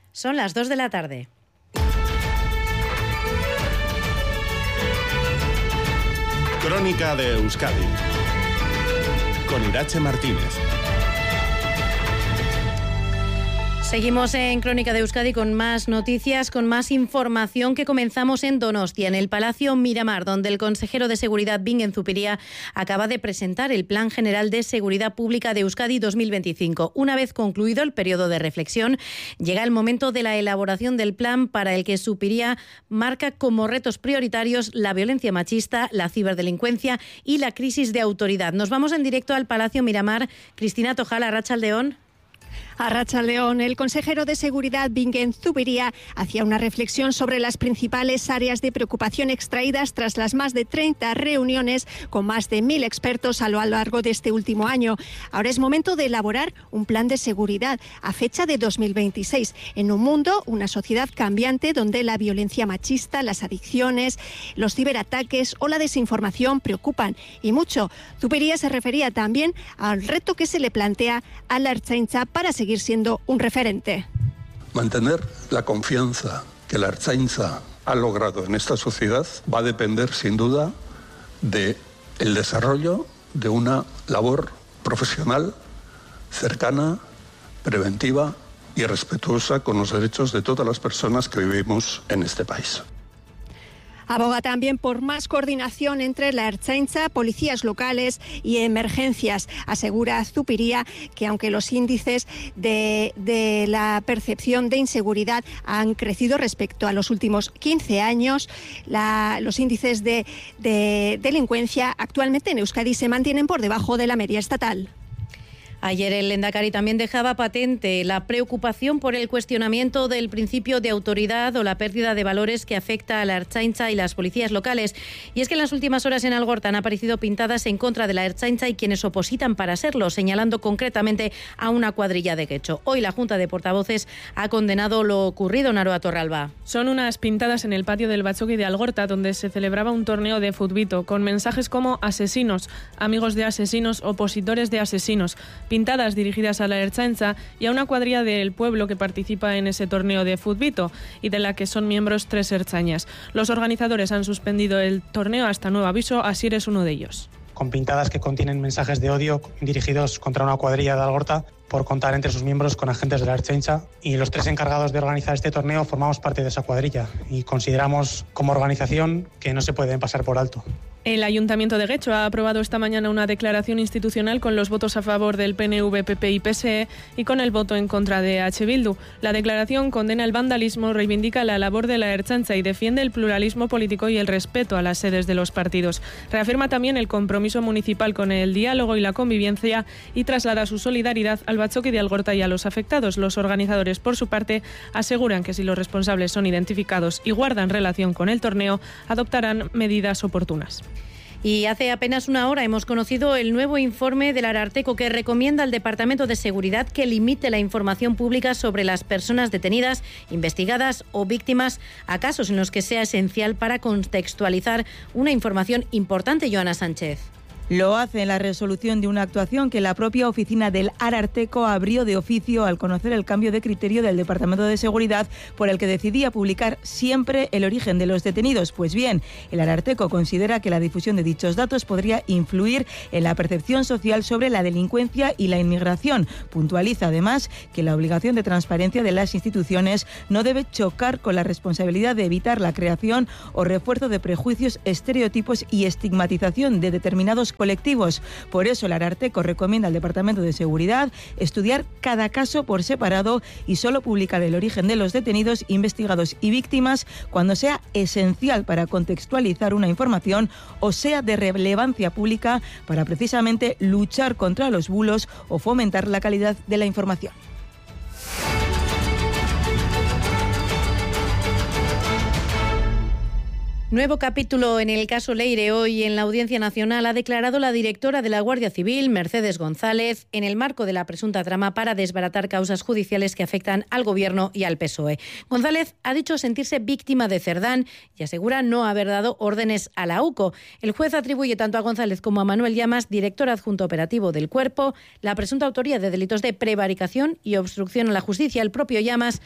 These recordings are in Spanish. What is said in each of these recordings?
Son las 2 de la tarde. Crónica de Euskadi con Irache Martínez. Seguimos en Crónica de Euskadi con más noticias, con más información, que comenzamos en Donostia, en el Palacio Miramar, donde el consejero de Seguridad Bingen Zupiria acaba de presentar el Plan General de Seguridad Pública de Euskadi 2025. Una vez concluido el periodo de reflexión, llega el momento de la elaboración del plan, para el que Zupiria marca como retos prioritarios la violencia machista, la ciberdelincuencia y la crisis de autoridad. Nos vamos en directo al Palacio Miramar. Cristina Tojala, Arratsaldeon. Arratsaldeon, el consejero de Seguridad Bingen Zupiria hacía una reflexión sobre las principales áreas de preocupación extraídas tras las más de 30 reuniones con más de 1.000 expertos a lo largo de este último año. Ahora es momento de elaborar un plan de seguridad a fecha de 2026, en un mundo, una sociedad cambiante donde la violencia machista, las adicciones, los ciberataques o la desinformación preocupan y mucho. Zupiria se refería también al reto que se le plantea a la Ertzaintza para seguir siendo un referente. Mantener la confianza que la Ertzaintza ha logrado en esta sociedad va a depender sin duda del desarrollo de una labor profesional, cercana, preventiva y respetuosa con los derechos de todas las personas que vivimos en este país. Aboga también por más coordinación entre la Ertzaintza, policías locales y emergencias. Asegura Zupiria que aunque los índices de la percepción de inseguridad han crecido respecto a los últimos 15 años, los índices de delincuencia actualmente en Euskadi se mantienen por debajo de la media estatal. Ayer el Lehendakari también dejaba patente la preocupación por el cuestionamiento del principio de autoridad o la pérdida de valores que afecta a la Ertzaintza y las policías locales. Y es que en las últimas horas en Algorta han aparecido pintadas en contra de la Ertzaintza y quienes opositan para serlo, señalando concretamente a una cuadrilla de Guecho. Hoy la Junta de Portavoces ha condenado lo ocurrido en Aroa Torralba. Son unas pintadas en el patio del Batzoki de Algorta, donde se celebraba un torneo de futbito, con mensajes como asesinos, amigos de asesinos, opositores de asesinos. Pintadas dirigidas a la Ertzaintza y a una cuadrilla del pueblo que participa en ese torneo de futbito y de la que son miembros 3 ertzañas. Los organizadores han suspendido el torneo hasta nuevo aviso, Asier es uno de ellos. Con pintadas que contienen mensajes de odio dirigidos contra una cuadrilla de Algorta por contar entre sus miembros con agentes de la Ertzaintza, y los 3 encargados de organizar este torneo formamos parte de esa cuadrilla y consideramos como organización que no se pueden pasar por alto. El Ayuntamiento de Guecho ha aprobado esta mañana una declaración institucional con los votos a favor del PNV, PP y PSE y con el voto en contra de H. Bildu. La declaración condena el vandalismo, reivindica la labor de la Ertzaintza y defiende el pluralismo político y el respeto a las sedes de los partidos. Reafirma también el compromiso municipal con el diálogo y la convivencia y traslada su solidaridad al Batzoki de Algorta y a los afectados. Los organizadores, por su parte, aseguran que si los responsables son identificados y guardan relación con el torneo, adoptarán medidas oportunas. Y hace apenas una hora hemos conocido el nuevo informe del Ararteko, que recomienda al Departamento de Seguridad que limite la información pública sobre las personas detenidas, investigadas o víctimas a casos en los que sea esencial para contextualizar una información importante. Joana Sánchez. Lo hace en la resolución de una actuación que la propia oficina del Ararteko abrió de oficio al conocer el cambio de criterio del Departamento de Seguridad, por el que decidía publicar siempre el origen de los detenidos. Pues bien, el Ararteko considera que la difusión de dichos datos podría influir en la percepción social sobre la delincuencia y la inmigración. Puntualiza además que la obligación de transparencia de las instituciones no debe chocar con la responsabilidad de evitar la creación o refuerzo de prejuicios, estereotipos y estigmatización de determinados colectivos. Por eso el Ararteko recomienda al Departamento de Seguridad estudiar cada caso por separado y solo publicar el origen de los detenidos, investigados y víctimas cuando sea esencial para contextualizar una información o sea de relevancia pública para precisamente luchar contra los bulos o fomentar la calidad de la información. Nuevo capítulo en el caso Leire. Hoy en la Audiencia Nacional ha declarado la directora de la Guardia Civil, Mercedes González, en el marco de la presunta trama para desbaratar causas judiciales que afectan al Gobierno y al PSOE. González ha dicho sentirse víctima de Cerdán y asegura no haber dado órdenes a la UCO. El juez atribuye tanto a González como a Manuel Llamas, director adjunto operativo del Cuerpo, la presunta autoría de delitos de prevaricación y obstrucción a la justicia. El propio Llamas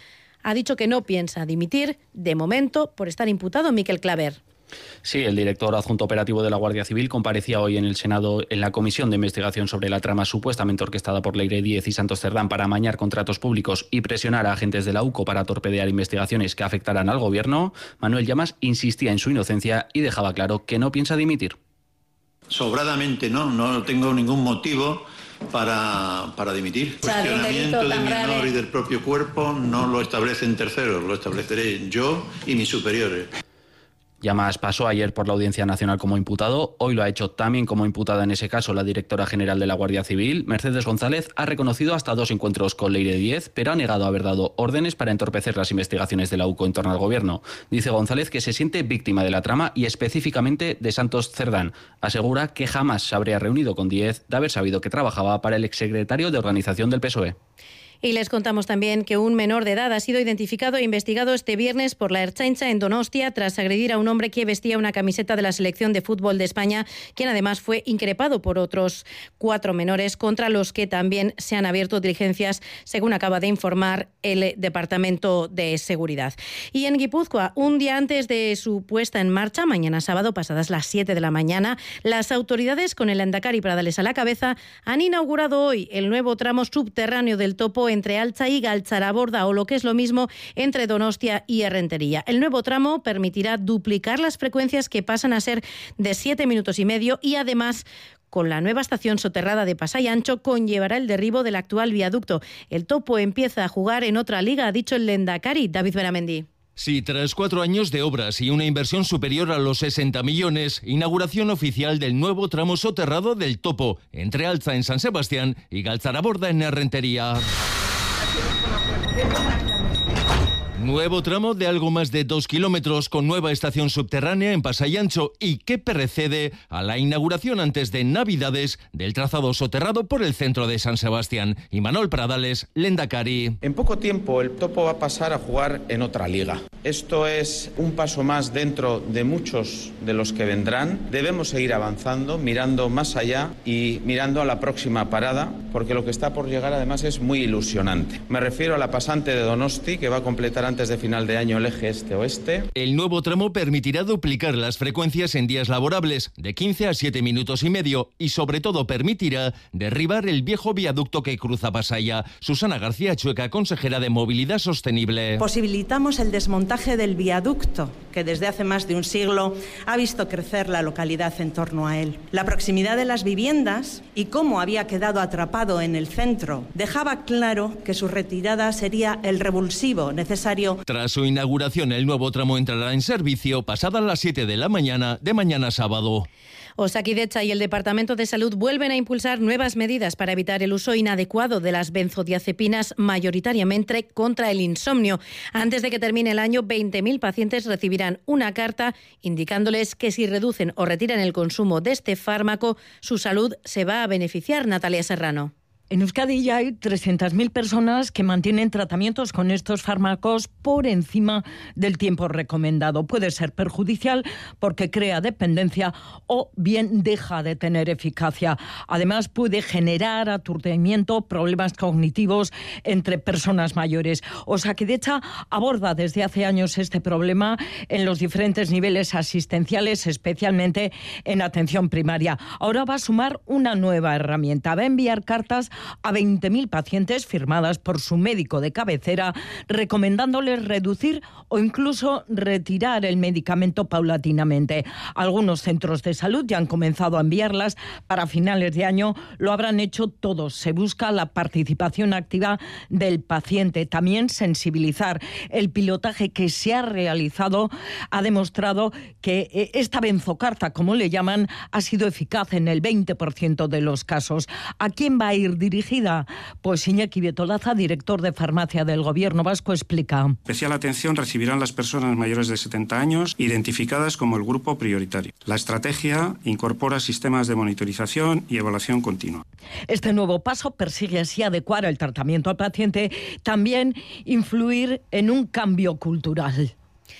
ha dicho que no piensa dimitir, de momento, por estar imputado. Miquel Claver. Sí, el director adjunto operativo de la Guardia Civil comparecía hoy en el Senado en la comisión de investigación sobre la trama supuestamente orquestada por Leire Díez y Santos Cerdán para amañar contratos públicos y presionar a agentes de la UCO para torpedear investigaciones que afectarán al gobierno. Manuel Llamas insistía en su inocencia y dejaba claro que no piensa dimitir. Sobradamente no tengo ningún motivo para dimitir. El cuestionamiento de mi honor y del propio cuerpo no lo establecen terceros, lo estableceré yo y mis superiores. Llamas pasó ayer por la Audiencia Nacional como imputado, hoy lo ha hecho también como imputada en ese caso la directora general de la Guardia Civil. Mercedes González ha reconocido hasta 2 encuentros con Leire Díez, pero ha negado haber dado órdenes para entorpecer las investigaciones de la UCO en torno al gobierno. Dice González que se siente víctima de la trama y específicamente de Santos Cerdán. Asegura que jamás se habría reunido con Díez de haber sabido que trabajaba para el exsecretario de Organización del PSOE. Y les contamos también que un menor de edad ha sido identificado e investigado este viernes por la Ertzaintza en Donostia tras agredir a un hombre que vestía una camiseta de la selección de fútbol de España, quien además fue increpado por otros 4 menores contra los que también se han abierto diligencias, según acaba de informar el Departamento de Seguridad. Y en Guipúzcoa, un día antes de su puesta en marcha, mañana sábado, pasadas las 7 de la mañana, las autoridades, con el Lehendakari Pradales a la cabeza, han inaugurado hoy el nuevo tramo subterráneo del Topo entre Altza y Galtzaraborda, o lo que es lo mismo, entre Donostia y Errentería. El nuevo tramo permitirá duplicar las frecuencias, que pasan a ser de 7 minutos y medio, y además, con la nueva estación soterrada de Pasai Ancho, conllevará el derribo del actual viaducto. El Topo empieza a jugar en otra liga, ha dicho el Lehendakari. David Beramendi. Sí, tras 4 años de obras y una inversión superior a los 60 millones, inauguración oficial del nuevo tramo soterrado del Topo, entre Altza en San Sebastián y Galtzaraborda en Errentería. Nuevo tramo de algo más de 2 kilómetros con nueva estación subterránea en Pasai Ancho y que precede a la inauguración antes de Navidades del trazado soterrado por el centro de San Sebastián. Imanol Pradales, Lehendakari. En poco tiempo el Topo va a pasar a jugar en otra liga. Esto es un paso más dentro de muchos de los que vendrán. Debemos seguir avanzando, mirando más allá y mirando a la próxima parada, porque lo que está por llegar además es muy ilusionante. Me refiero a la pasante de Donosti, que va a completar antes de final de año el eje este-oeste. El nuevo tramo permitirá duplicar las frecuencias en días laborables, de 15 a 7 minutos y medio, y sobre todo permitirá derribar el viejo viaducto que cruza Pasaia. Susana García Chueca, consejera de Movilidad Sostenible. Posibilitamos el desmontaje del viaducto, que desde hace más de un siglo ha visto crecer la localidad en torno a él. La proximidad de las viviendas y cómo había quedado atrapado en el centro dejaba claro que su retirada sería el revulsivo necesario. Tras su inauguración, el nuevo tramo entrará en servicio pasadas las 7 de la mañana de mañana sábado. Osakidetza y el Departamento de Salud vuelven a impulsar nuevas medidas para evitar el uso inadecuado de las benzodiazepinas, mayoritariamente contra el insomnio. Antes de que termine el año, 20.000 pacientes recibirán una carta indicándoles que si reducen o retiran el consumo de este fármaco, su salud se va a beneficiar. Natalia Serrano. En Euskadi ya hay 300.000 personas que mantienen tratamientos con estos fármacos por encima del tiempo recomendado. Puede ser perjudicial porque crea dependencia o bien deja de tener eficacia. Además, puede generar aturdimiento, problemas cognitivos entre personas mayores. Osakidetza aborda desde hace años este problema en los diferentes niveles asistenciales, especialmente en atención primaria. Ahora va a sumar una nueva herramienta. Va a enviar cartas a 20.000 pacientes firmadas por su médico de cabecera, recomendándoles reducir o incluso retirar el medicamento paulatinamente. Algunos centros de salud ya han comenzado a enviarlas. Para finales de año lo habrán hecho todos. Se busca la participación activa del paciente. También sensibilizar. El pilotaje que se ha realizado ha demostrado que esta benzocarta, como le llaman, ha sido eficaz en el 20% de los casos. ¿A quién va a ir dirigida? Pues Iñaki Betolaza, director de farmacia del Gobierno vasco, explica. Especial atención recibirán las personas mayores de 70 años identificadas como el grupo prioritario. La estrategia incorpora sistemas de monitorización y evaluación continua. Este nuevo paso persigue así adecuar el tratamiento al paciente, también influir en un cambio cultural.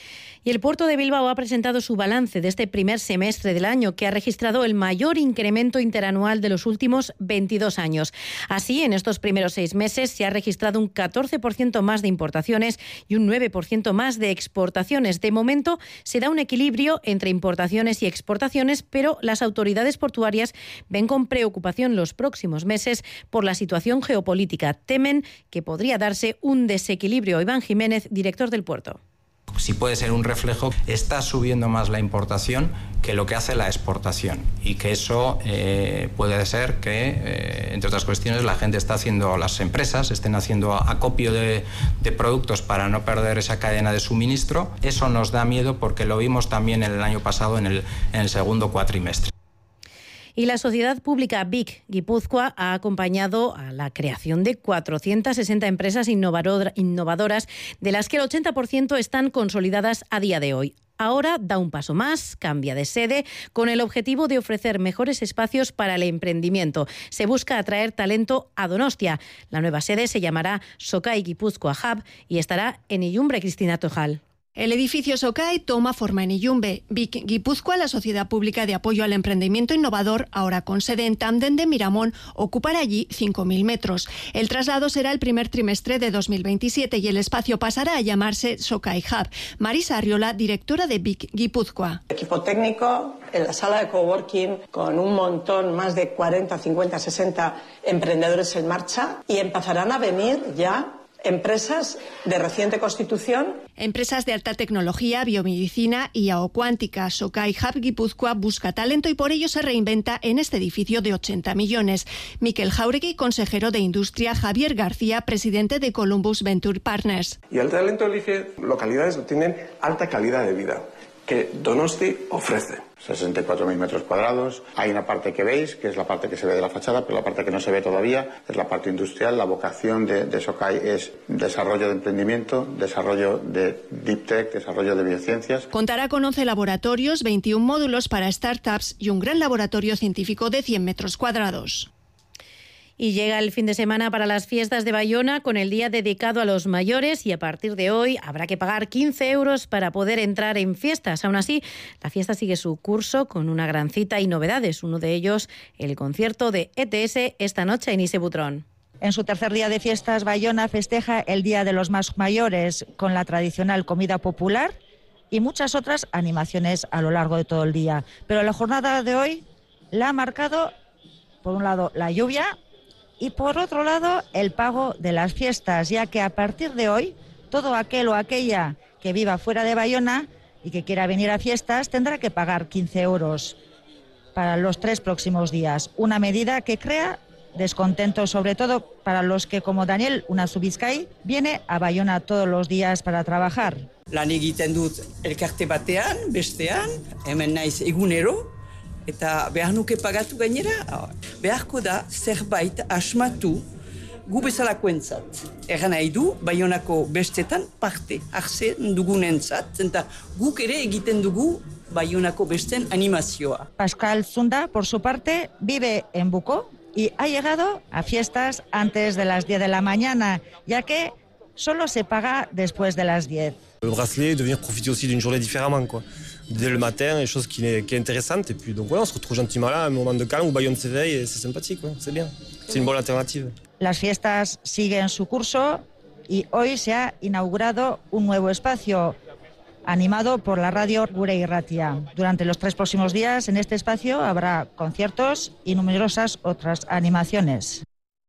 Y el puerto de Bilbao ha presentado su balance de este primer semestre del año, que ha registrado el mayor incremento interanual de los últimos 22 años. Así, en estos primeros 6 meses se ha registrado un 14% más de importaciones y un 9% más de exportaciones. De momento se da un equilibrio entre importaciones y exportaciones, pero las autoridades portuarias ven con preocupación los próximos meses por la situación geopolítica. Temen que podría darse un desequilibrio. Iván Jiménez, director del puerto. Si puede ser un reflejo, está subiendo más la importación que lo que hace la exportación, y que eso puede ser que, entre otras cuestiones, las empresas estén haciendo acopio de productos para no perder esa cadena de suministro. Eso nos da miedo porque lo vimos también el año pasado en el segundo cuatrimestre. Y la sociedad pública BIC Guipúzcoa ha acompañado a la creación de 460 empresas innovadoras, de las que el 80% están consolidadas a día de hoy. Ahora da un paso más, cambia de sede, con el objetivo de ofrecer mejores espacios para el emprendimiento. Se busca atraer talento a Donostia. La nueva sede se llamará Sokai Guipúzcoa Hub y estará en Illumbre. Cristina Tojal. El edificio Sokai toma forma en Illumbre. BIC Guipúzcoa, la sociedad pública de apoyo al emprendimiento innovador, ahora con sede en Tándem de Miramón, ocupará allí 5.000 metros. El traslado será el primer trimestre de 2027 y el espacio pasará a llamarse Sokai Hub. Marisa Arriola, directora de BIC Guipúzcoa. Equipo técnico en la sala de coworking con un montón, más de 40, 50, 60 emprendedores en marcha, y empezarán a venir ya empresas de reciente constitución. Empresas de alta tecnología, biomedicina y aocuántica. Sokai Hub Guipúzcoa busca talento y por ello se reinventa en este edificio de 80 millones. Mikel Jauregui, consejero de Industria. Javier García, presidente de Columbus Venture Partners. Y el talento elige localidades que tienen alta calidad de vida, que Donosti ofrece. 64.000 metros cuadrados. Hay una parte que veis, que es la parte que se ve de la fachada, pero la parte que no se ve todavía es la parte industrial. La vocación de Sokai es desarrollo de emprendimiento, desarrollo de Deep Tech, desarrollo de biociencias. Contará con 11 laboratorios, 21 módulos para startups y un gran laboratorio científico de 100 metros cuadrados. Y llega el fin de semana para las fiestas de Bayona, con el día dedicado a los mayores, y a partir de hoy habrá que pagar 15 euros para poder entrar en fiestas. Aún así, la fiesta sigue su curso con una gran cita y novedades. Uno de ellos, el concierto de ETS esta noche en Ise Butrón. En su tercer día de fiestas, Bayona festeja el Día de los Más Mayores con la tradicional comida popular y muchas otras animaciones a lo largo de todo el día. Pero la jornada de hoy la ha marcado, por un lado, la lluvia, y por otro lado, el pago de las fiestas, ya que a partir de hoy, todo aquel o aquella que viva fuera de Bayona y que quiera venir a fiestas tendrá que pagar 15 euros para los 3 próximos días. Una medida que crea descontento, sobre todo para los que, como Daniel Unazubizkai, viene a Bayona todos los días para trabajar. Lan egiten dut elkarte batean, bestean, hemen naiz egunero, eta behar nuke pagatu gainera, beharko da zerbait asmatu gu bezalakoentzat. Egan nahi du, Bayonako bestetan parte hartzen dugunentzat, eta guk ere egiten dugu Bayonako besten animazioa. Pascal Zunda, por su parte, vive en Bucó y ha llegado a fiestas antes de las 10 de la mañana, ya que solo se paga después de las 10. Le bracelet, de venir profiter aussi d'une journée différemment, quoi. Dès le matin, et chose qui est intéressante. Et puis donc voilà, on se retrouve gentiment là, un moment de calme où Bayonne s'éveille et c'est sympathique, quoi. C'est bien. C'est une bonne alternative. Las fiestas siguen su curso y hoy se ha inaugurado un nuevo espacio animado por la radio Gure Irratia. Durante los 3 próximos días en este espacio habrá conciertos y numerosas otras animaciones.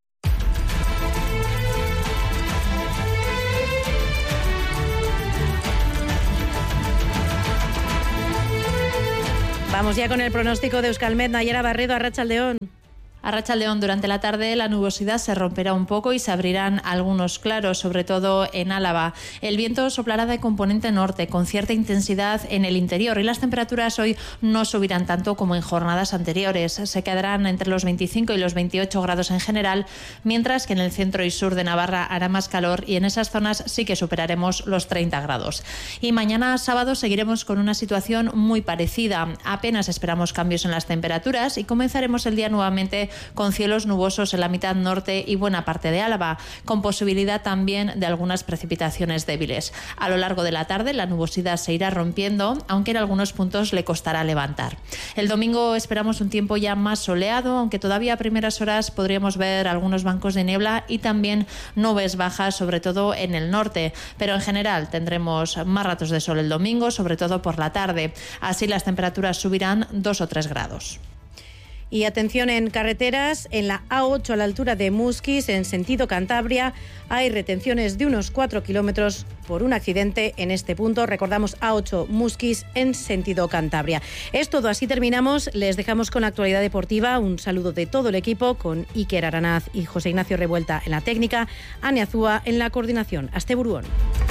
Vamos ya con el pronóstico de Euskalmet. Nayara Barredo, Arratsaldeon. Arratsaldeon, durante la tarde la nubosidad se romperá un poco y se abrirán algunos claros, sobre todo en Álava. El viento soplará de componente norte con cierta intensidad en el interior y las temperaturas hoy no subirán tanto como en jornadas anteriores. Se quedarán entre los 25 y los 28 grados en general, mientras que en el centro y sur de Navarra hará más calor y en esas zonas sí que superaremos los 30 grados. Y mañana sábado seguiremos con una situación muy parecida. Apenas esperamos cambios en las temperaturas y comenzaremos el día nuevamente con cielos nubosos en la mitad norte y buena parte de Álava, con posibilidad también de algunas precipitaciones débiles. A lo largo de la tarde la nubosidad se irá rompiendo, aunque en algunos puntos le costará levantar. El domingo esperamos un tiempo ya más soleado, aunque todavía a primeras horas podríamos ver algunos bancos de niebla y también nubes bajas, sobre todo en el norte. Pero en general tendremos más ratos de sol el domingo, sobre todo por la tarde. Así las temperaturas subirán 2 o 3 grados. Y atención en carreteras, en la A8 a la altura de Musquis, en sentido Cantabria, hay retenciones de unos 4 kilómetros por un accidente en este punto. Recordamos, A8 Musquis en sentido Cantabria. Es todo, así terminamos. Les dejamos con la actualidad deportiva. Un saludo de todo el equipo, con Iker Aranaz y José Ignacio Revuelta en la técnica, Ane Azúa en la coordinación. Asteburuón.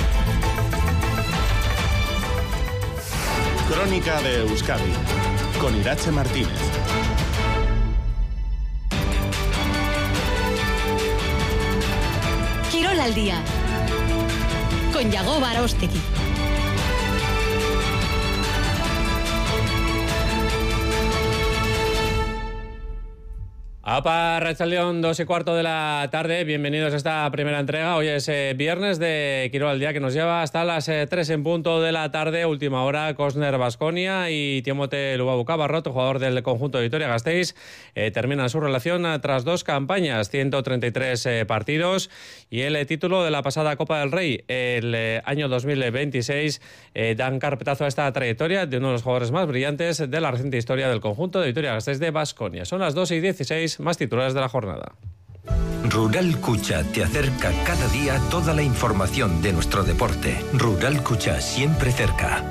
Crónica de Euskadi, con Irache Martínez. Quirol al día, con Yago Barostegui. Apa, Arratsaldeon, 2:15 de la tarde. Bienvenidos a esta primera entrega. Hoy es viernes de Quirol al día, que nos lleva hasta las 3 en punto de la tarde. Última hora, Cosner Baskonia y Timote Lubabu Cabarrot, jugador del conjunto de Vitoria-Gasteiz, terminan su relación tras 2 campañas, 133 partidos y el título de la pasada Copa del Rey, el año 2026. Dan carpetazo a esta trayectoria de uno de los jugadores más brillantes de la reciente historia del conjunto de Vitoria-Gasteiz de Baskonia. Son las 2:16. Más titulares de la jornada. Rural Cucha te acerca cada día toda la información de nuestro deporte. Rural Cucha, siempre cerca.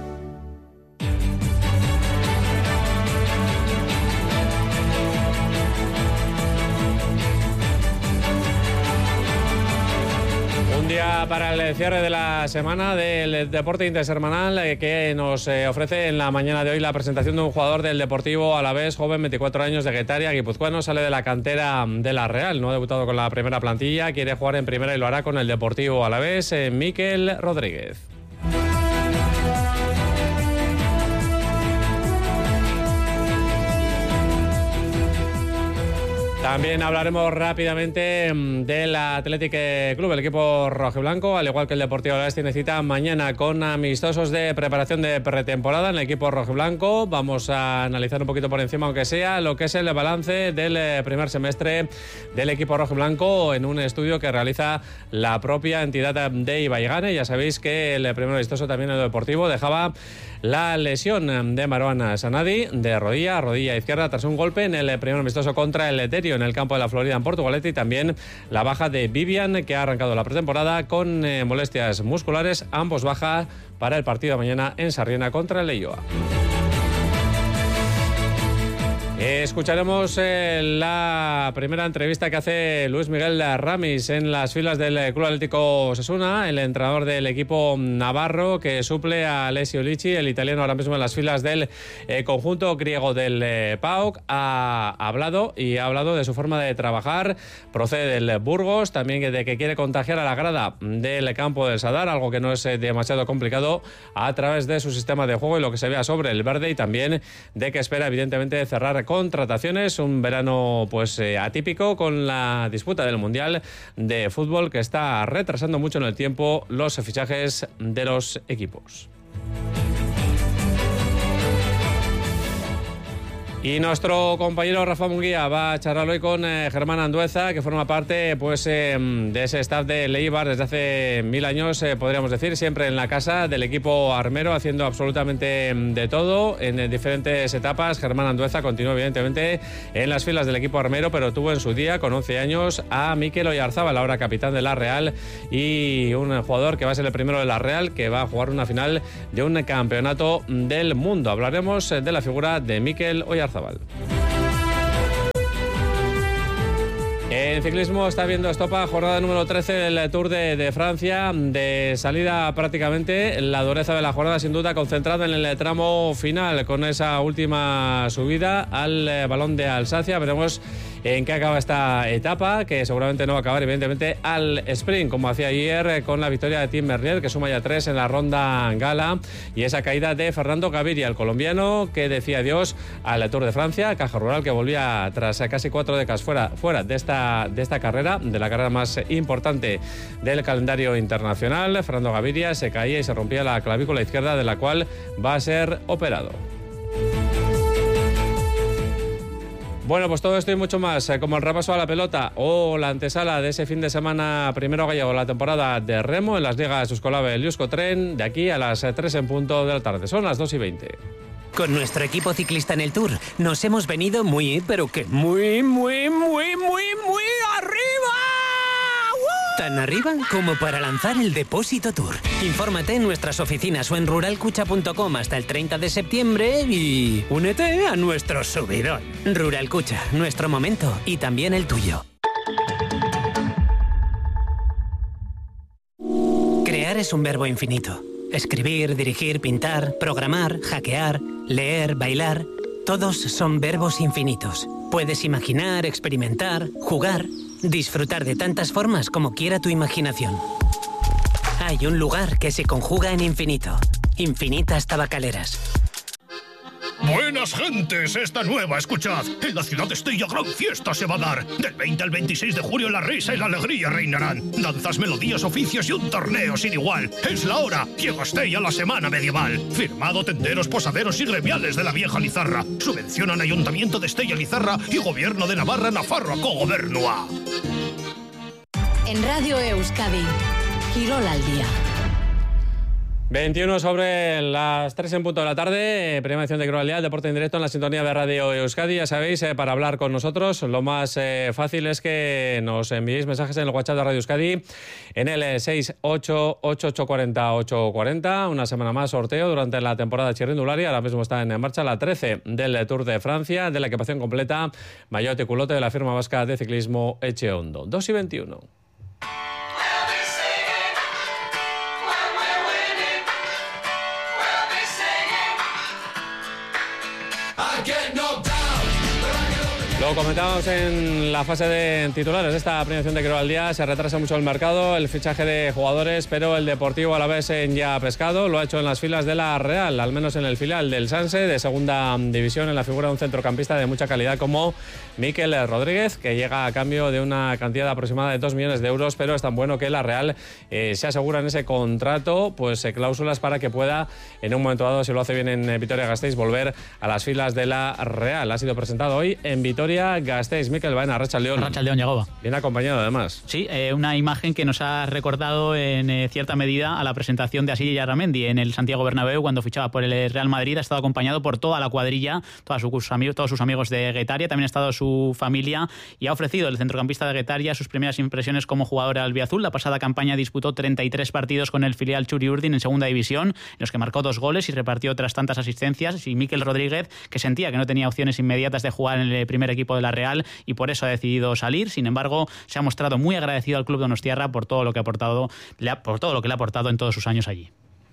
Para el cierre de la semana del deporte intersemanal que nos ofrece en la mañana de hoy la presentación de un jugador del Deportivo Alavés, joven, 24 años, de Getaria, guipuzcoano, sale de la cantera de la Real, no ha debutado con la primera plantilla, quiere jugar en primera y lo hará con el Deportivo Alavés. Mikel Rodríguez. También hablaremos rápidamente del Athletic Club, el equipo rojiblanco, al igual que el Deportivo Alavés, tiene cita mañana con amistosos de preparación de pretemporada en el equipo rojiblanco. Vamos a analizar un poquito por encima, aunque sea, lo que es el balance del primer semestre del equipo rojiblanco en un estudio que realiza la propia entidad de Ibaigane. Ya sabéis que el primer amistoso también en el Deportivo dejaba la lesión de Marwan Sanadi de rodilla izquierda tras un golpe en el primer amistoso contra el Eterio en el campo de la Florida en Portugalete, y también la baja de Vivian, que ha arrancado la pretemporada con molestias musculares, ambos baja para el partido de mañana en Sarriena contra el Leioa. Escucharemos la primera entrevista que hace Luis Miguel Ramis en las filas del Club Atlético Osasuna, el entrenador del equipo navarro que suple a Alessio Lici, el italiano ahora mismo en las filas del conjunto griego del PAOK. Ha hablado de su forma de trabajar, procede del Burgos, también de que quiere contagiar a la grada del campo del Sadar, algo que no es demasiado complicado, a través de su sistema de juego y lo que se vea sobre el verde, y también de que espera evidentemente cerrar contrataciones, un verano pues atípico con la disputa del Mundial de Fútbol, que está retrasando mucho en el tiempo los fichajes de los equipos. Y nuestro compañero Rafa Munguía va a charlar hoy con Germán Andueza, que forma parte pues de ese staff de Leibar desde hace 1000 años, podríamos decir, siempre en la casa del equipo armero, haciendo absolutamente de todo en diferentes etapas. Germán Andueza continúa evidentemente en las filas del equipo armero, pero tuvo en su día, con 11 años, a Mikel Oyarzábal, ahora capitán de la Real, y un jugador que va a ser el primero de la Real, que va a jugar una final de un campeonato del mundo. Hablaremos de la figura de Mikel Oyarzábal. En ciclismo está viendo estopa, jornada número 13 del Tour de Francia. De salida prácticamente, la dureza de la jornada sin duda concentrada en el tramo final, con esa última subida al Balón de Alsacia. Veremos en qué acaba esta etapa, que seguramente no va a acabar evidentemente al sprint, como hacía ayer con la victoria de Tim Merlier, que suma ya 3 en la ronda gala, y esa caída de Fernando Gaviria, el colombiano que decía adiós al Tour de Francia. Caja Rural, que volvía tras casi 4 décadas fuera de esta carrera, de la carrera más importante del calendario internacional. Fernando Gaviria se caía y se rompía la clavícula izquierda, de la cual va a ser operado. Bueno, pues todo esto y mucho más, como el repaso a la pelota o la antesala de ese fin de semana primero gallego, la temporada de remo en las ligas Euskolave y Euskotren, de aquí a las 3 en punto de la tarde. Son las 2:20. Con nuestro equipo ciclista en el Tour nos hemos venido muy, pero que muy arriba. Tan arriba como para lanzar el Depósito Tour. Infórmate en nuestras oficinas o en ruralcucha.com hasta el 30 de septiembre y únete a nuestro subidón. Rural Cucha, nuestro momento y también el tuyo. Crear es un verbo infinito. Escribir, dirigir, pintar, programar, hackear, leer, bailar... Todos son verbos infinitos. Puedes imaginar, experimentar, jugar, disfrutar de tantas formas como quiera tu imaginación. Hay un lugar que se conjuga en infinito. Infinitas Tabacaleras. Buenas gentes, esta nueva, escuchad. En la ciudad de Estella gran fiesta se va a dar. Del 20 al 26 de julio la risa y la alegría reinarán. Danzas, melodías, oficios y un torneo sin igual. Es la hora. Llega Estella la semana medieval. Firmado tenderos, posaderos y gremiales de la vieja Lizarra. Subvencionan Ayuntamiento de Estella Lizarra y Gobierno de Navarra, Nafarroako Gobernua. En Radio Euskadi, Quirol al día. 21 sobre las 3 en punto de la tarde, primera edición de Quirol al día, el deporte en directo en la sintonía de Radio Euskadi. Ya sabéis, para hablar con nosotros lo más fácil es que nos enviéis mensajes en el WhatsApp de Radio Euskadi en el 688840840. Una semana más sorteo durante la temporada chirrindulari. Ahora mismo está en marcha la 13 del Tour de Francia, de la equipación completa, maillot y culote de la firma vasca de ciclismo Echeondo. 2:21. Lo comentábamos en la fase de titulares de esta premiación de Quirol al día. Se retrasa mucho el mercado, el fichaje de jugadores, pero el Deportivo Alavés ya ha pescado. Lo ha hecho en las filas de la Real, al menos en el filial del Sanse, de segunda división, en la figura de un centrocampista de mucha calidad como Mikel Rodríguez, que llega a cambio de una cantidad aproximada de 2 millones de euros, pero es tan bueno que la Real se asegura en ese contrato pues cláusulas para que pueda, en un momento dado, si lo hace bien en Vitoria-Gasteiz, volver a las filas de la Real. Ha sido presentado hoy en Vitoria-Gasteiz. Mikel Baena, Arratsaldeon. Arratsaldeon, Yagoba. Bien acompañado, además. Sí, una imagen que nos ha recordado en cierta medida a la presentación de Asier Yarramendi en el Santiago Bernabéu cuando fichaba por el Real Madrid. Ha estado acompañado por toda la cuadrilla, todos sus amigos de Guetaria. También ha estado su familia y ha ofrecido el centrocampista de Guetaria sus primeras impresiones como jugador albiazul. La pasada campaña disputó 33 partidos con el filial Txuri-Urdin en segunda división, en los que marcó 2 goles y repartió otras tantas asistencias. Y Mikel Rodríguez, que sentía que no tenía opciones inmediatas de jugar en el primer equipo de la Real y por eso ha decidido salir. Sin embargo, se ha mostrado muy agradecido al club donostiarra por todo lo que le ha aportado en todos sus años allí.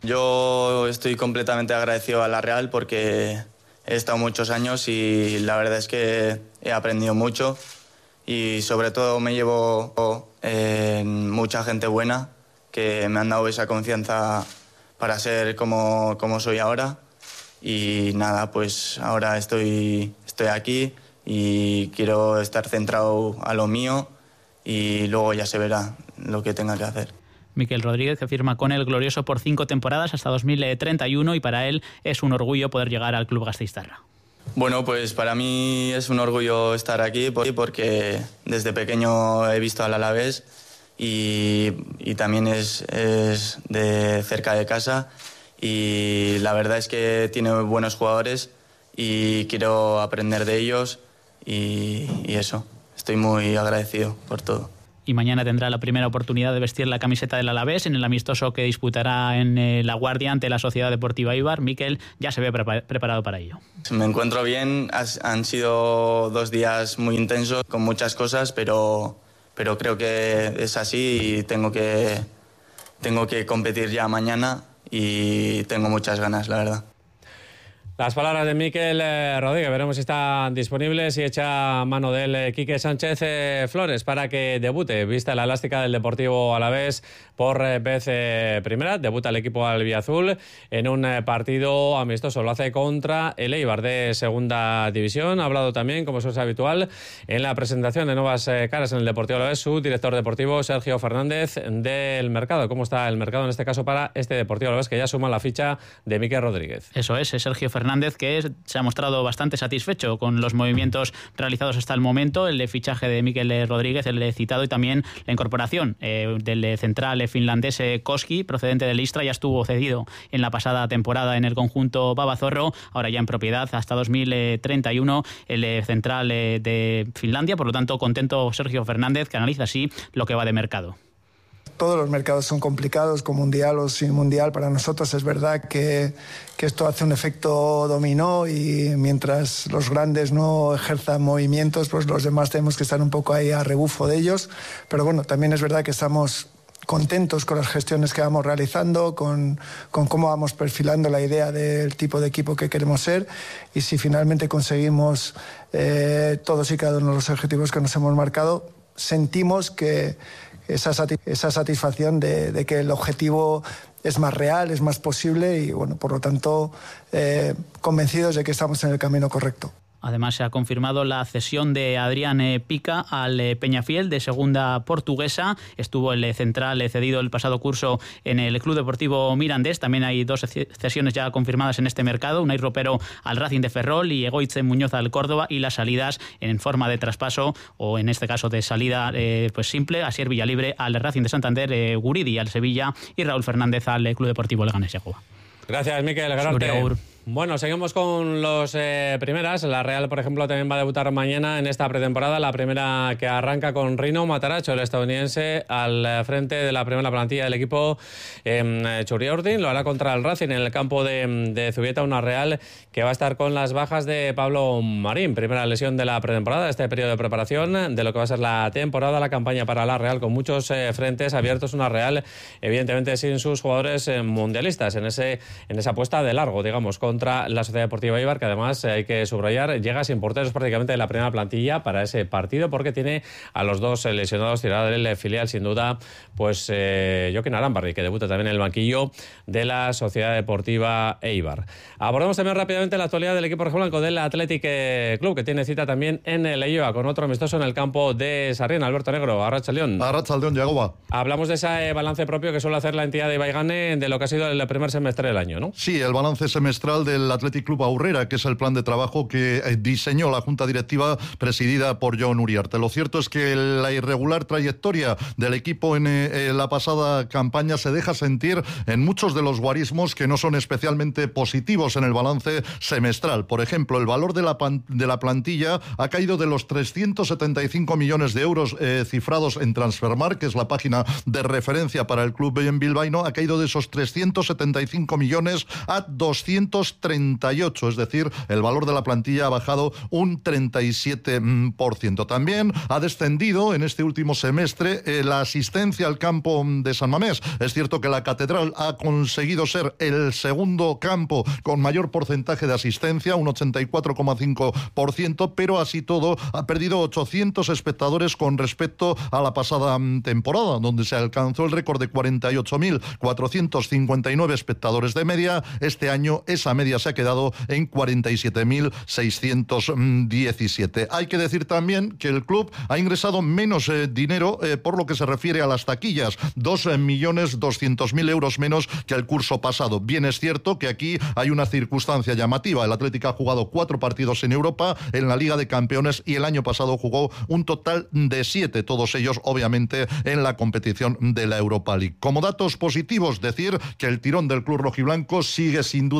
Yo estoy completamente agradecido a la Real porque he estado muchos años y la verdad es que he aprendido mucho y sobre todo me llevo mucha gente buena que me han dado esa confianza para ser como soy ahora. Y nada, pues ahora estoy aquí y quiero estar centrado a lo mío y luego ya se verá lo que tenga que hacer. Mikel Rodríguez, que firma con el glorioso por 5 temporadas hasta 2031 y para él es un orgullo poder llegar al club gasteiztarra. Bueno, pues para mí es un orgullo estar aquí porque desde pequeño he visto al Alavés y también es de cerca de casa y la verdad es que tiene buenos jugadores y quiero aprender de ellos y eso, estoy muy agradecido por todo. Y mañana tendrá la primera oportunidad de vestir la camiseta del Alavés en el amistoso que disputará en La Guardia ante la Sociedad Deportiva Eibar. Mikel ya se ve preparado para ello. Me encuentro bien, han sido 2 días muy intensos con muchas cosas, pero creo que es así y tengo que competir ya mañana y tengo muchas ganas, la verdad. Las palabras de Mikel Rodríguez, veremos si están disponibles y echa mano del Quique Sánchez Flores para que debute, vista la elástica del Deportivo Alavés por vez primera. Debuta el equipo albiazul en un partido amistoso, lo hace contra el Eibar de Segunda División. Ha hablado también, como es habitual, en la presentación de nuevas caras en el Deportivo Alavés, su director deportivo Sergio Fernández del Mercado. ¿Cómo está el mercado en este caso para este Deportivo Alavés que ya suma la ficha de Mikel Rodríguez? Eso es Sergio Fernández, que se ha mostrado bastante satisfecho con los movimientos realizados hasta el momento, el fichaje de Mikel Rodríguez, el citado, y también la incorporación del central finlandés Koski, procedente del Istra. Ya estuvo cedido en la pasada temporada en el conjunto Babazorro, ahora ya en propiedad hasta 2031 el central de Finlandia. Por lo tanto, contento Sergio Fernández, que analiza así lo que va de mercado. Todos los mercados son complicados, con mundial o sin mundial. Para nosotros es verdad que esto hace un efecto dominó y mientras los grandes no ejerzan movimientos, pues los demás tenemos que estar un poco ahí a rebufo de ellos. Pero bueno, también es verdad que estamos contentos con las gestiones que vamos realizando, con cómo vamos perfilando la idea del tipo de equipo que queremos ser, y si finalmente conseguimos todos y cada uno de los objetivos que nos hemos marcado, sentimos que esa satisfacción de que el objetivo es más real, es más posible y, bueno, por lo tanto, convencidos de que estamos en el camino correcto. Además, se ha confirmado la cesión de Adrián Pica al Peñafiel de segunda portuguesa. Estuvo el central cedido el pasado curso en el Club Deportivo Mirandés. También hay 2 cesiones ya confirmadas en este mercado. Unai Ropero al Racing de Ferrol y Egoitze Muñoz al Córdoba. Y las salidas en forma de traspaso, o en este caso de salida pues simple, Asier Villalibre al Racing de Santander, Guridi al Sevilla y Raúl Fernández al Club Deportivo Leganés Yagoba. Gracias, Mikel. Bueno, seguimos con los primeras. La Real, por ejemplo, también va a debutar mañana en esta pretemporada. La primera que arranca con Rino Mataracho, el estadounidense, al frente de la primera plantilla del equipo Churiordin. Lo hará contra el Racing en el campo de Zubieta. Una Real que va a estar con las bajas de Pablo Marín. Primera lesión de la pretemporada, este periodo de preparación de lo que va a ser la temporada, la campaña para la Real, con muchos frentes abiertos. Una Real, evidentemente, sin sus jugadores mundialistas en esa apuesta de largo, digamos, contra la Sociedad Deportiva Eibar, que además hay que subrayar, llega sin porteros prácticamente de la primera plantilla para ese partido, porque tiene a los 2 lesionados. Tirada del filial, sin duda, pues Joaquín Arambarri, que debuta también en el banquillo de la Sociedad Deportiva Eibar. Abordamos también rápidamente la actualidad del equipo rojiblanco del Athletic Club, que tiene cita también en Leioa con otro amistoso en el campo de Sarrión. Alberto Negro, Arratsaldeon. Arratsaldeon, Yagoba. Hablamos de ese balance propio que suele hacer la entidad de Ibaigane de lo que ha sido el primer semestre del año, ¿no? Sí, el balance semestral del Athletic Club Aurrera, que es el plan de trabajo que diseñó la Junta Directiva presidida por Jon Uriarte. Lo cierto es que la irregular trayectoria del equipo en la pasada campaña se deja sentir en muchos de los guarismos que no son especialmente positivos en el balance semestral. Por ejemplo, el valor de la plantilla ha caído de los 375 millones de euros cifrados en Transfermarkt, que es la página de referencia para el club bilbaíno, ha caído de esos 375 millones a 238, es decir, el valor de la plantilla ha bajado un 37%. También ha descendido en este último semestre la asistencia al campo de San Mamés. Es cierto que la Catedral ha conseguido ser el segundo campo con mayor porcentaje de asistencia, un 84,5%, pero así todo ha perdido 800 espectadores con respecto a la pasada temporada, donde se alcanzó el récord de 48.459 espectadores de media. Este año esa media se ha quedado en 47.617. Hay que decir también que el club ha ingresado menos dinero por lo que se refiere a las taquillas, 2.200.000 euros menos que el curso pasado. Bien es cierto que aquí hay una circunstancia llamativa. El Atlético ha jugado 4 partidos en Europa, en la Liga de Campeones, y el año pasado jugó un total de 7, todos ellos obviamente en la competición de la Europa League. Como datos positivos, decir que el tirón del club rojiblanco sigue sin duda siendo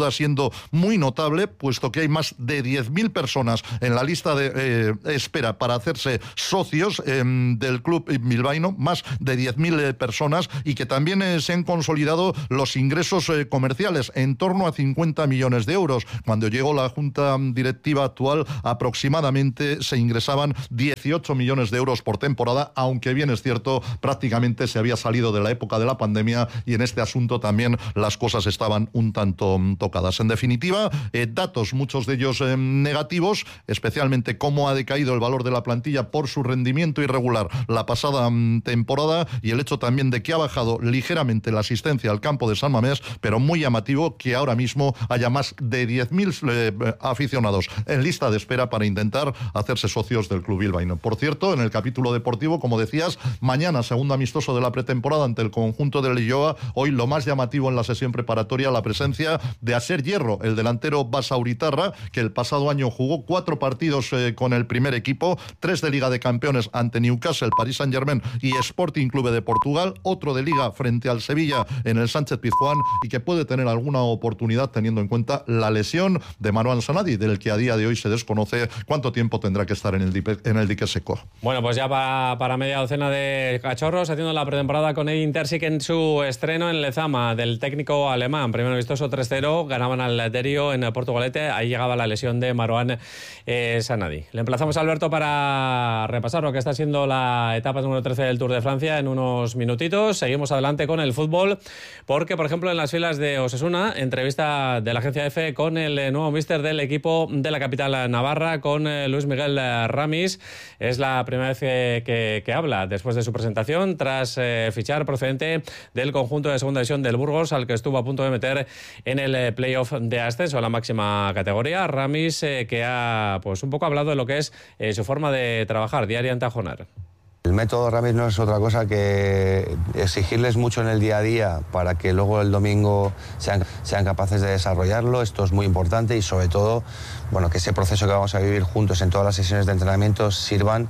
siendo muy notable, puesto que hay más de 10.000 personas en la lista de espera para hacerse socios del club bilbaíno, más de 10.000 personas, y que también se han consolidado los ingresos comerciales en torno a 50 millones de euros. Cuando llegó la junta directiva actual, aproximadamente se ingresaban 18 millones de euros por temporada, aunque bien es cierto, prácticamente se había salido de la época de la pandemia y en este asunto también las cosas estaban un tanto tocadas. En definitiva, datos, muchos de ellos negativos, especialmente cómo ha decaído el valor de la plantilla por su rendimiento irregular la pasada temporada, y el hecho también de que ha bajado ligeramente la asistencia al campo de San Mamés, pero muy llamativo que ahora mismo haya más de 10.000 aficionados en lista de espera para intentar hacerse socios del club bilbaíno. Por cierto, en el capítulo deportivo, como decías, mañana segundo amistoso de la pretemporada ante el conjunto del Leioa. Hoy lo más llamativo en la sesión preparatoria, la presencia de Asier Hierro, el delantero basauritarra, que el pasado año jugó 4 partidos con el primer equipo, 3 de Liga de Campeones ante Newcastle, Paris Saint-Germain y Sporting Clube de Portugal, otro de Liga frente al Sevilla en el Sánchez Pizjuán, y que puede tener alguna oportunidad teniendo en cuenta la lesión de Marouane Sanadi, del que a día de hoy se desconoce cuánto tiempo tendrá que estar en el dique seco. Bueno, pues ya para media docena de cachorros haciendo la pretemporada con Edin Terzic en su estreno en Lezama, del técnico alemán. Primero vistoso 3-0, ganaban al Derio en Portugalete, ahí llegaba la lesión de Marouane Sanadi. Le emplazamos a Alberto para repasar lo que está siendo la etapa número 13 del Tour de Francia en unos minutitos. Seguimos adelante con el fútbol, porque por ejemplo en las filas de Osasuna, entrevista de la agencia EFE con el nuevo míster del equipo de la capital navarra, con Luis Miguel Ramis. Es la primera vez que habla después de su presentación, tras fichar procedente del conjunto de segunda división del Burgos, al que estuvo a punto de meter en el playoff de ascenso a la máxima categoría. Ramis, que ha pues un poco hablado de lo que es su forma de trabajar diaria en Tajonar. El método Ramis no es otra cosa que exigirles mucho en el día a día para que luego el domingo sean capaces de desarrollarlo. Esto es muy importante, y sobre todo, bueno, que ese proceso que vamos a vivir juntos en todas las sesiones de entrenamiento sirvan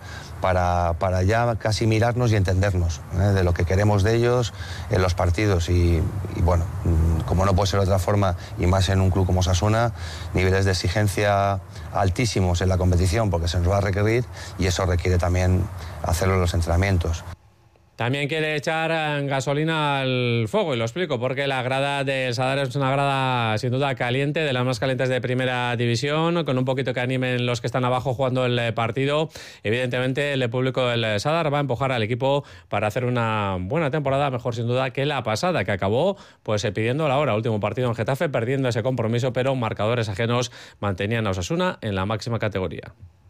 para ya casi mirarnos y entendernos de lo que queremos de ellos en los partidos. Y bueno, como no puede ser de otra forma, y más en un club como Osasuna, niveles de exigencia altísimos en la competición, porque se nos va a requerir, y eso requiere también hacerlo en los entrenamientos. También quiere echar gasolina al fuego, y lo explico, porque la grada del Sadar es una grada sin duda caliente, de las más calientes de primera división, con un poquito que animen los que están abajo jugando el partido. Evidentemente el público del Sadar va a empujar al equipo para hacer una buena temporada, mejor sin duda que la pasada, que acabó pues pidiendo la hora. Último partido en Getafe, perdiendo ese compromiso, pero marcadores ajenos mantenían a Osasuna en la máxima categoría.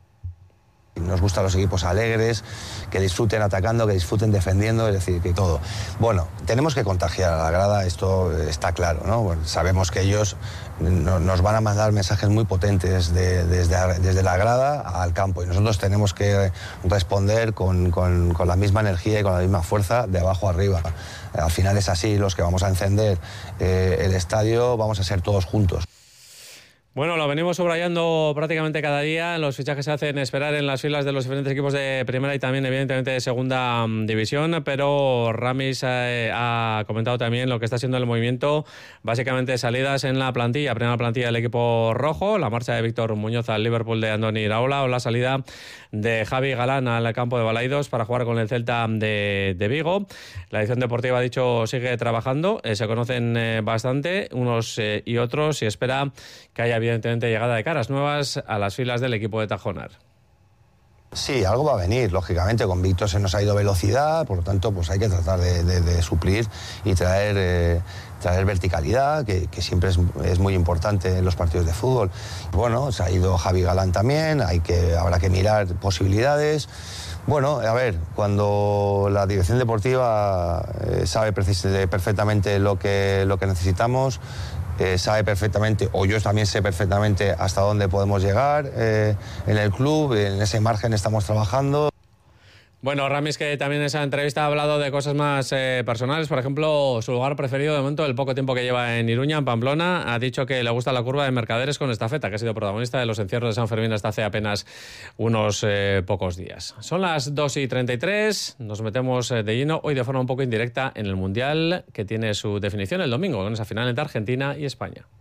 Nos gustan los equipos alegres, que disfruten atacando, que disfruten defendiendo, es decir, que todo. Bueno, tenemos que contagiar a la grada, esto está claro, ¿no? Bueno, sabemos que ellos nos van a mandar mensajes muy potentes desde la grada al campo, y nosotros tenemos que responder con la misma energía y con la misma fuerza de abajo arriba. Al final es así, los que vamos a encender el estadio vamos a ser todos juntos. Bueno, lo venimos subrayando prácticamente cada día. Los fichajes se hacen esperar en las filas de los diferentes equipos de primera y también, evidentemente, de segunda división. Pero Ramis ha comentado también lo que está siendo el movimiento, básicamente salidas en la plantilla. Primera plantilla del equipo rojo, la marcha de Víctor Muñoz al Liverpool de Andoni Iraola, o la salida de Javi Galán al campo de Balaidos para jugar con el Celta de Vigo. La edición deportiva, ha dicho, sigue trabajando. Se conocen bastante unos y otros, y espera que haya evidentemente llegada de caras nuevas a las filas del equipo de Tajonar. Sí, algo va a venir, lógicamente. Con Víctor se nos ha ido velocidad, por lo tanto pues hay que tratar de suplir y traer verticalidad, que siempre es muy importante en los partidos de fútbol. Bueno, se ha ido Javi Galán también, habrá que mirar posibilidades. Bueno, a ver, cuando la dirección deportiva sabe perfectamente lo que necesitamos, sabe perfectamente, o yo también sé perfectamente hasta dónde podemos llegar en el club, en ese margen estamos trabajando. Bueno, Ramis, que también en esa entrevista ha hablado de cosas más personales, por ejemplo, su lugar preferido de momento, el poco tiempo que lleva en Iruña, en Pamplona. Ha dicho que le gusta la curva de Mercaderes con estafeta, que ha sido protagonista de los encierros de San Fermín hasta hace apenas unos pocos días. Son las 2:33, nos metemos de lleno, hoy de forma un poco indirecta, en el Mundial, que tiene su definición el domingo, con esa final entre Argentina y España.